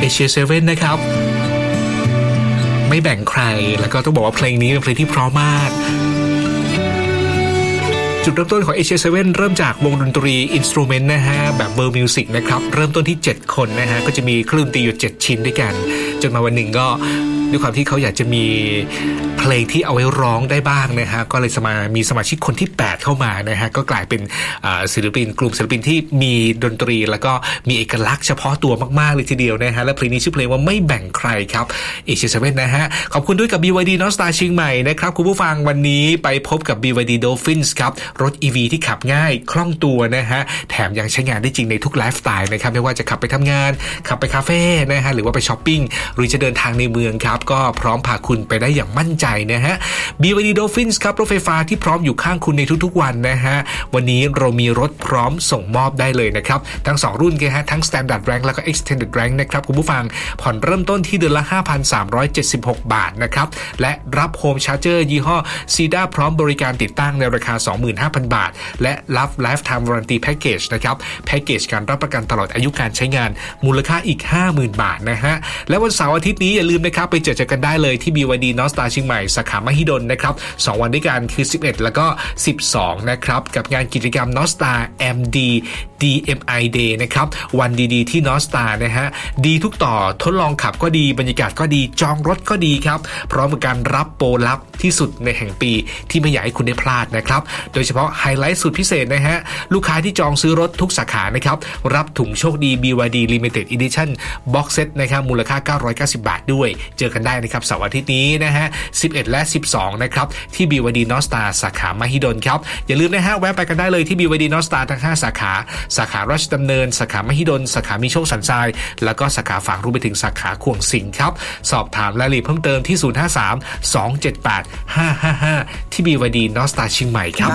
Asia 7นะครับไม่แบ่งใครแล้วก็ต้องบอกว่าเพลงนี้เป็นเพลงที่เพราะมากจุดเริ่มต้นของ Asia 7เริ่มจากวงดนตรีอินสตรูเมนต์นะฮะแบบเวิร์มิวสิกนะครับเริ่มต้นที่7คนนะฮะก็จะมีเครื่องดนตรีอยู่7ชิ้นด้วยกันจนมาวันหนึ่งก็ด้วยความที่เขาอยากจะมีเพลงที่เอาไว้ร้องได้บ้างนะฮะก็เลยมีสมาชิกคนที่8เข้ามานะฮะก็กลายเป็นศิลปินกลุ่มศิลปินที่มีดนตรีแล้วก็มีเอกลักษณ์เฉพาะตัวมากๆเลยทีเดียวนะฮะและเพลงนี้ชื่อเพลงว่าไม่แบ่งใครครับ Asia 7นะฮะขอบคุณด้วยกับ BYD North Star เชียงใหม่นะครับคุณผู้ฟังวันนี้ไปพบกับ BYD Dolphins ครับรถ EV ที่ขับง่ายคล่องตัวนะฮะแถมยังใช้งานได้จริงในทุกไลฟ์สไตล์นะครับไม่ว่าจะขับไปทำงานขับไปคาเฟ่นะฮะหรือว่าไปช้อปปิ้งหรือจะเดินทางในเมืองครับก็พร้อมพาคุณไปได้อย่างมั่นใจนะฮะ BYD Dolphins ครับรถไฟฟ้าที่พร้อมอยู่ข้างคุณในทุกๆวันนะฮะวันนี้เรามีรถพร้อมส่งมอบได้เลยนะครับทั้ง2รุ่นกันฮะทั้ง Standard Rank แล้วก็ Extended Rank นะครับคุณผู้ฟังผ่อนเริ่มต้นที่เดือนละ 5,376 บาทนะครับและรับ Home Charger ยี่ห้อ Sida พร้อมบริการติดตั้งในราคา 25,000 บาทและรับ Lifetime Warranty Package นะครับแพ็กเกจการรับประกันตลอดอายุการใช้งานมูลค่าอีก 50,000 บาทนะฮะและวันเสาร์อาทิตย์นี้อย่าลืมนะครับไปเจอกันได้เลยที่ BYD North Star เชียงใหม่สาขามหิดลนะครับ2วันด้วยกันคือ11แล้วก็12นะครับกับงานกิจกรรม North Star MD DMI Day นะครับวันดีๆที่ North Star นะฮะดีทุกต่อทดลองขับก็ดีบรรยากาศก็ดีจองรถก็ดีครับพร้อมกับการรับโปรลับที่สุดในแห่งปีที่ไม่อยากให้คุณได้พลาดนะครับโดยเฉพาะไฮไลท์สุดพิเศษนะฮะลูกค้าที่จองซื้อรถทุกสาขานะครับรับถุงโชคดี BYD Limited Edition Box Set นะครับมูลค่า990 บาทด้วยเจอกันได้นะครับเสาร์อาทิตย์นี้นะฮะ11และ12นะครับที่ BYD North Star สาขามหิดลครับอย่าลืมนะฮะแวะไปกันได้เลยที่ BYD North Star ทั้ง5สาขาสาขาราชดำเนินสาขามหิดลสาขามีโชคสันทรายแล้วก็สาขาฝางรวมไปถึงสาขาขวงสิงห์ครับสอบถามรายละเอียดเพิ่มเติมที่053 278 555ที่ BYD North Star เชียงใหม่ครับ